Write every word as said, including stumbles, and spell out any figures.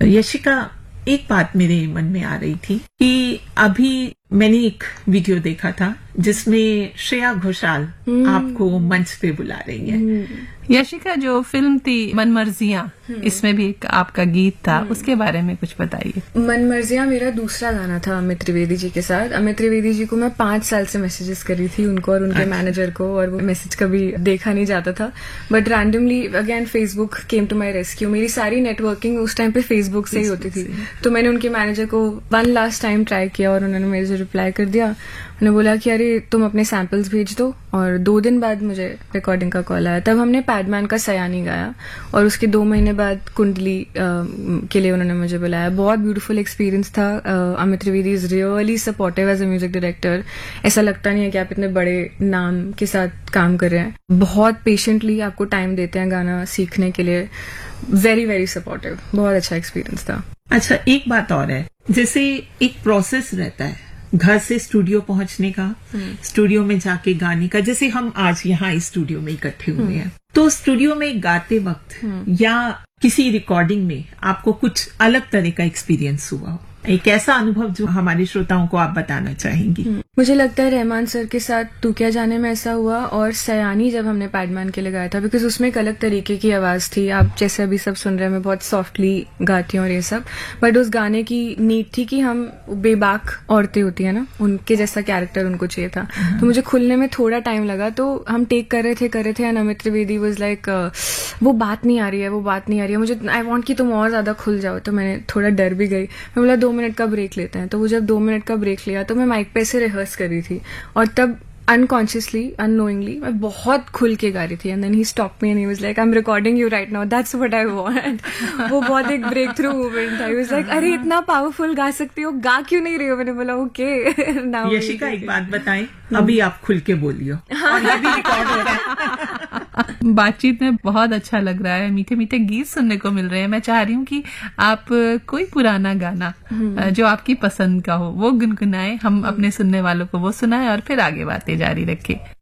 यशिका, एक बात मेरे मन में आ रही थी कि अभी मैंने एक वीडियो देखा था जिसमें श्रेया घोषाल आपको मंच पे बुला रही है। यशिका, जो फिल्म थी मन मर्जियां, इसमें भी एक आपका गीत था, उसके बारे में कुछ बताइए। मन मर्जियां मेरा दूसरा गाना था अमित त्रिवेदी जी के साथ। अमित त्रिवेदी जी को मैं पांच साल से मैसेजेस कर रही थी, उनको और उनके अच्छा। मैनेजर को, और वो मैसेज कभी देखा नहीं जाता था। But randomly again Facebook came to my rescue. मेरी सारी नेटवर्किंग उस टाइम पे फेसबुक से ही होती थी। तो मैंने उनके मैनेजर को वन लास्ट टाइम ट्राई किया और उन्होंने मेरे से रिप्लाई कर दिया। उन्होंने बोला कि अरे तुम अपने सैंपल्स भेज दो, और दो दिन बाद मुझे रिकॉर्डिंग का कॉल आया। तब हमने पैडमैन का सयानी गाया, और उसके दो महीने बाद कुंडली आ, के लिए उन्होंने मुझे बुलाया। बहुत ब्यूटीफुल एक्सपीरियंस था। Amit Trivedi is really supportive as a music director. ऐसा लगता नहीं है कि आप इतने बड़े नाम के साथ काम कर रहे हैं। बहुत पेशेंटली आपको टाइम देते हैं गाना सीखने के लिए। Very very supportive. बहुत अच्छा एक्सपीरियंस था। अच्छा, एक बात और है, जैसे एक प्रोसेस रहता है घर से स्टूडियो पहुंचने का, स्टूडियो में जाके गाने का। जैसे हम आज यहाँ इस स्टूडियो में इकट्ठे हुए हैं, तो स्टूडियो में गाते वक्त या किसी रिकॉर्डिंग में आपको कुछ अलग तरह का एक्सपीरियंस हुआ हो, एक ऐसा अनुभव जो हमारे श्रोताओं को आप बताना चाहेंगी? मुझे लगता है रहमान सर के साथ तू क्या जाने में ऐसा हुआ, और सयानी जब हमने पैडमैन के लिए गाया था, बिकॉज उसमें एक अलग तरीके की आवाज थी। आप जैसे अभी सब सुन रहे हैं, मैं बहुत सॉफ्टली गाती हूँ और ये सब, बट उस गाने की नीड थी कि हम बेबाक औरतें होती है ना, उनके जैसा कैरेक्टर उनको चाहिए था। तो मुझे खुलने में थोड़ा टाइम लगा। तो हम टेक कर रहे थे कर रहे थे and Amit Trivedi was like वो बात नहीं आ रही है, वो बात नहीं आ रही है, मुझे आई वांट कि तुम और ज्यादा खुल जाओ। तो मैंने थोड़ा डर भी गई। मैं बोला दो मिनट का ब्रेक लेते हैं। तो वो जब दो मिनट का ब्रेक लिया, तो मैं माइक पे से रिहर्स कर रही थी, और तब अनकॉन्शियसली अननोइंगली मैं बहुत खुल के गा रही थी। And then he stop me and he was like, I am recording you right now, that's what I want. वो बहुत एक ब्रेक थ्रू मूवमेंट था। ही वाज लाइक, अरे इतना पावरफुल गा सकती हो, गा क्यों नहीं रही हो? मैंने बोला ओके नाउ। यशिका, एक बात बताएं, अभी आप खुल के बोलियो और अभी रिकॉर्ड हो रहा है। बातचीत में बहुत अच्छा लग रहा है, मीठे मीठे गीत सुनने को मिल रहे हैं। मैं चाह रही हूँ कि आप कोई पुराना गाना जो आपकी पसंद का हो वो गुनगुनाएं, हम अपने सुनने वालों को वो सुनाएं, और फिर आगे बातें जारी रखें।